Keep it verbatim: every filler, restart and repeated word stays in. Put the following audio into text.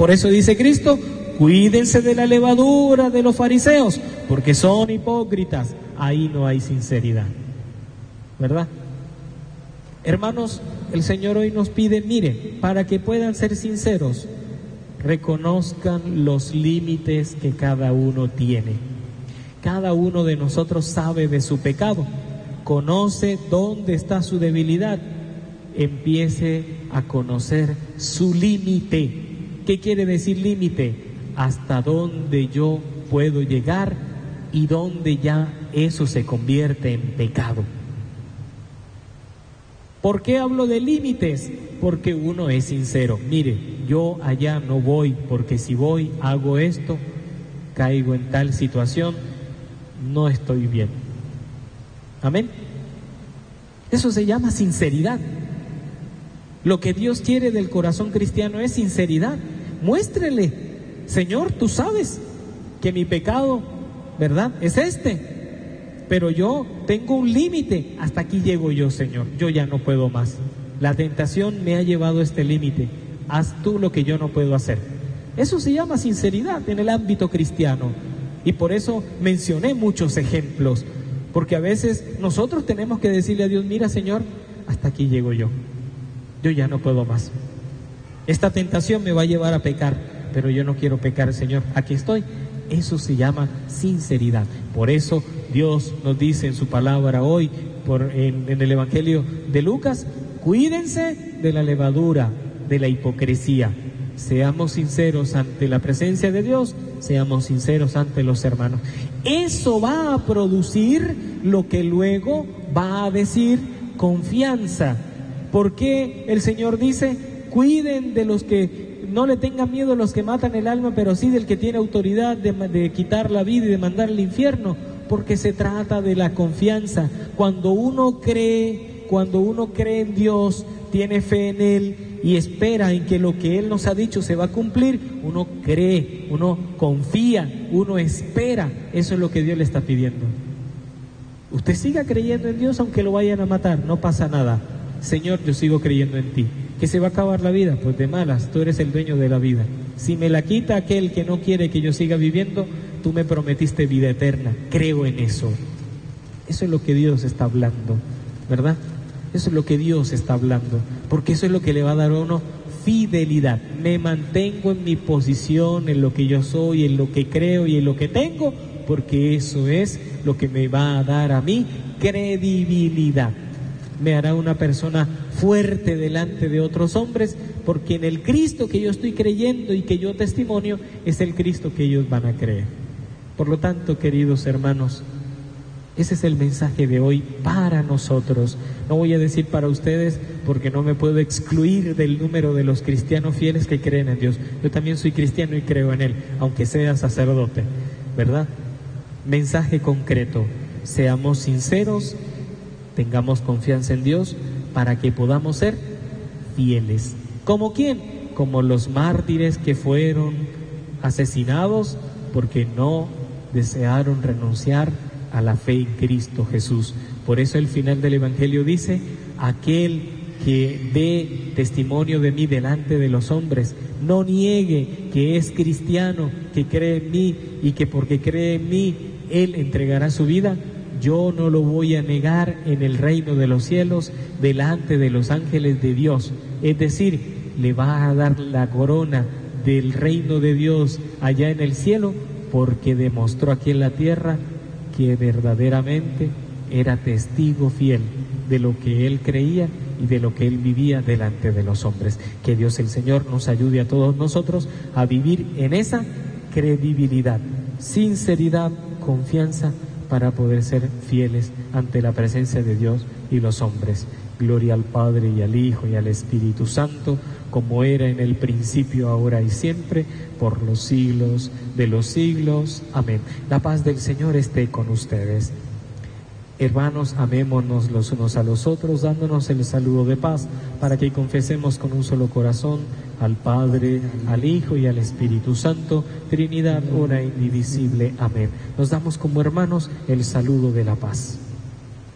Por eso dice Cristo, cuídense de la levadura de los fariseos, porque son hipócritas. Ahí no hay sinceridad, ¿verdad? Hermanos, el Señor hoy nos pide, miren, para que puedan ser sinceros, reconozcan los límites que cada uno tiene. Cada uno de nosotros sabe de su pecado, conoce dónde está su debilidad. Empiece a conocer su límite. ¿Qué quiere decir límite? Hasta dónde yo puedo llegar y dónde ya eso se convierte en pecado. ¿Por qué hablo de límites? Porque uno es sincero. Mire, yo allá no voy, porque si voy, hago esto, caigo en tal situación, no estoy bien. Amén. Eso se llama sinceridad. Lo que Dios quiere del corazón cristiano es sinceridad. Muéstrele, Señor, tú sabes que mi pecado, ¿verdad?, es este. Pero yo tengo un límite, hasta aquí llego yo, Señor, yo ya no puedo más. La tentación me ha llevado a este límite, haz tú lo que yo no puedo hacer. Eso se llama sinceridad en el ámbito cristiano. Y por eso mencioné muchos ejemplos, porque a veces nosotros tenemos que decirle a Dios, mira, Señor, hasta aquí llego yo, yo ya no puedo más. Esta tentación me va a llevar a pecar, pero yo no quiero pecar, Señor, aquí estoy. Eso se llama sinceridad. Por eso Dios nos dice en su palabra hoy, por, en, en el Evangelio de Lucas, cuídense de la levadura, de la hipocresía. Seamos sinceros ante la presencia de Dios, seamos sinceros ante los hermanos. Eso va a producir lo que luego va a decir confianza. Porque el Señor dice, cuiden de los que no le tengan miedo a los que matan el alma, pero sí del que tiene autoridad de, de quitar la vida y de mandar al infierno, porque se trata de la confianza. Cuando uno cree, cuando uno cree en Dios, tiene fe en Él y espera en que lo que Él nos ha dicho se va a cumplir, uno cree, uno confía, uno espera. Eso es lo que Dios le está pidiendo. Usted siga creyendo en Dios aunque lo vayan a matar, no pasa nada. Señor, yo sigo creyendo en ti. ¿Que se va a acabar la vida? Pues de malas, tú eres el dueño de la vida. Si me la quita aquel que no quiere que yo siga viviendo, tú me prometiste vida eterna. Creo en eso. Eso es lo que Dios está hablando, ¿verdad? Eso es lo que Dios está hablando, porque eso es lo que le va a dar a uno fidelidad. Me mantengo en mi posición, en lo que yo soy, en lo que creo y en lo que tengo, porque eso es lo que me va a dar a mí credibilidad. Me hará una persona fuerte delante de otros hombres, porque en el Cristo que yo estoy creyendo y que yo testimonio es el Cristo que ellos van a creer. Por lo tanto, queridos hermanos, ese es el mensaje de hoy para nosotros. No voy a decir para ustedes, porque no me puedo excluir del número de los cristianos fieles que creen en Dios. Yo también soy cristiano y creo en Él, aunque sea sacerdote, ¿verdad? Mensaje concreto: seamos sinceros, tengamos confianza en Dios para que podamos ser fieles. ¿Como quién? Como los mártires que fueron asesinados porque no desearon renunciar a la fe en Cristo Jesús. Por eso el final del Evangelio dice: aquel que dé testimonio de mí delante de los hombres, no niegue que es cristiano, que cree en mí y que porque cree en mí, él entregará su vida. Yo no lo voy a negar en el reino de los cielos delante de los ángeles de Dios. Es decir, le va a dar la corona del reino de Dios allá en el cielo, porque demostró aquí en la tierra que verdaderamente era testigo fiel de lo que él creía y de lo que él vivía delante de los hombres. Que Dios el Señor nos ayude a todos nosotros a vivir en esa credibilidad, sinceridad, confianza, para poder ser fieles ante la presencia de Dios y los hombres. Gloria al Padre y al Hijo y al Espíritu Santo, como era en el principio, ahora y siempre, por los siglos de los siglos. Amén. La paz del Señor esté con ustedes. Hermanos, amémonos los unos a los otros, dándonos el saludo de paz, para que confesemos con un solo corazón al Padre, al Hijo y al Espíritu Santo, Trinidad una indivisible. Amén. Nos damos como hermanos el saludo de la paz.